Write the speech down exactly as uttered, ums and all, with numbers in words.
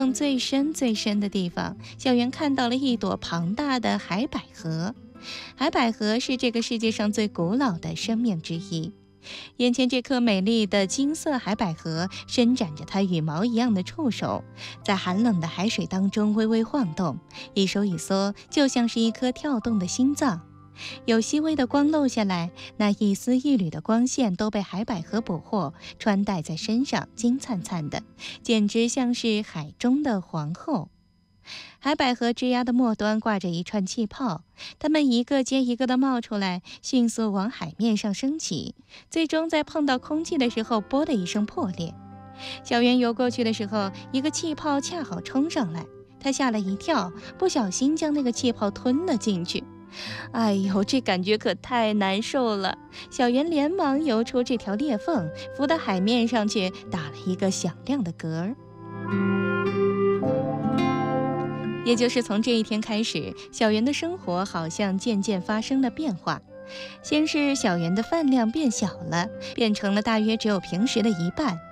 最深最深的地方，小圆看到了一朵庞大的海百合。海百合是这个世界上最古老的生命之一。眼前这颗美丽的金色海百合伸展着它羽毛一样的触手，在寒冷的海水当中微微晃动，一收一缩，就像是一颗跳动的心脏。有细微的光漏下来，那一丝一缕的光线都被海百合捕获，穿戴在身上，金灿灿的，简直像是海中的皇后。海百合枝丫的末端挂着一串气泡，它们一个接一个地冒出来，迅速往海面上升起，最终在碰到空气的时候，啵的一声破裂。小圆游过去的时候，一个气泡恰好冲上来，他吓了一跳，不小心将那个气泡吞了进去。哎呦，这感觉可太难受了！小圆连忙游出这条裂缝，浮到海面上去，打了一个响亮的嗝儿。也就是从这一天开始，小圆的生活好像渐渐发生了变化。先是小圆的饭量变小了，变成了大约只有平时的一半。